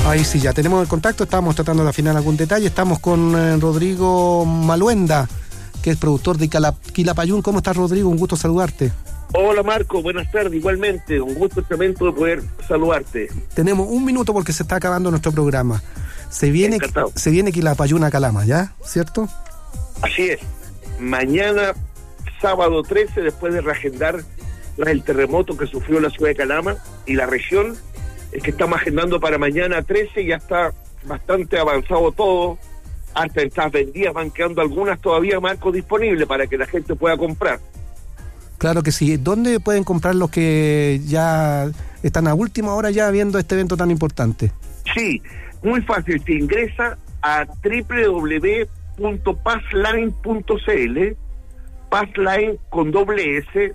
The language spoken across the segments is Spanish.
Ahí sí, ya tenemos el contacto, estábamos tratando de afinar algún detalle. Estamos con Rodrigo Maluenda, que es productor de Quilapayún. ¿Cómo estás, Rodrigo? Un gusto saludarte. Hola, Marco, buenas tardes, igualmente, un gusto tremendo de poder saludarte. Tenemos un minuto porque se está acabando nuestro programa. Se viene Quilapayún a Calama, ¿ya? ¿Cierto? Así es, mañana, sábado 13, después de reagendar tras el terremoto que sufrió la ciudad de Calama y la región, es que estamos agendando para mañana 13, ya está bastante avanzado todo, hasta entradas vendidas, van quedando algunas todavía, Marco, disponibles para que la gente pueda comprar. Claro que sí. ¿Dónde pueden comprar los que ya están a última hora ya viendo este evento tan importante? Sí, muy fácil, se ingresa a www.passline.cl, Passline con doble S,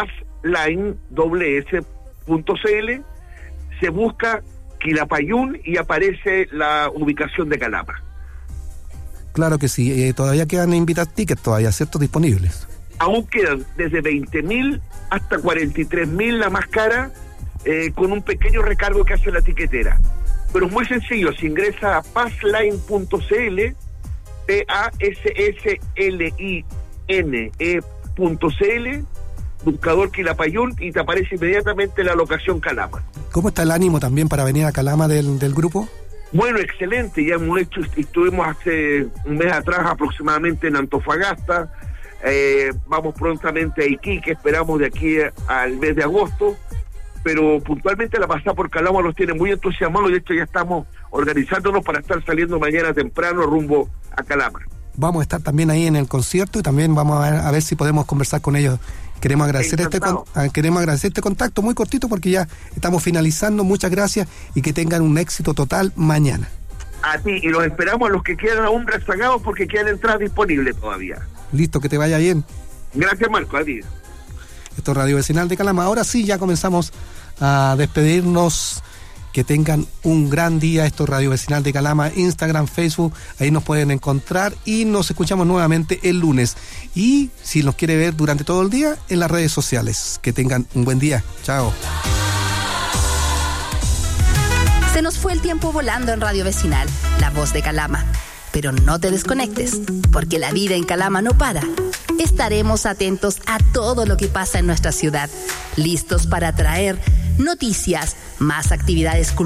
Passline.cl, se busca Quilapayún y aparece la ubicación de Calama. Claro que sí, todavía quedan tickets todavía, ¿cierto? Disponibles. Aún quedan desde 20.000 hasta 43.000 la más cara, con un pequeño recargo que hace la tiquetera. Pero es muy sencillo, se ingresa a passline.cl, PASSLINE.cl, buscador Quilapayún, y te aparece inmediatamente la locación Calama. ¿Cómo está el ánimo también para venir a Calama del grupo? Bueno, excelente, ya hemos hecho, estuvimos hace un mes atrás aproximadamente en Antofagasta, vamos prontamente a Iquique, esperamos de aquí al mes de agosto, pero puntualmente la pasada por Calama los tiene muy entusiasmados, y de hecho ya estamos organizándonos para estar saliendo mañana temprano rumbo a Calama. Vamos a estar también ahí en el concierto y también vamos a ver si podemos conversar con ellos. Queremos agradecer este contacto muy cortito porque ya estamos finalizando. Muchas gracias y que tengan un éxito total mañana. A ti, y los esperamos a los que quedan aún rezagados porque quedan entradas disponibles todavía. Listo, que te vaya bien. Gracias, Marco, a ti. Esto es Radio Vecinal de Calama. Ahora sí, ya comenzamos a despedirnos. Que tengan un gran día. Esto es Radio Vecinal de Calama, Instagram, Facebook, ahí nos pueden encontrar y nos escuchamos nuevamente el lunes. Y si nos quiere ver durante todo el día, en las redes sociales. Que tengan un buen día. Chao. Se nos fue el tiempo volando en Radio Vecinal, la voz de Calama. Pero no te desconectes, porque la vida en Calama no para. Estaremos atentos a todo lo que pasa en nuestra ciudad, listos para traer noticias, más actividades culturales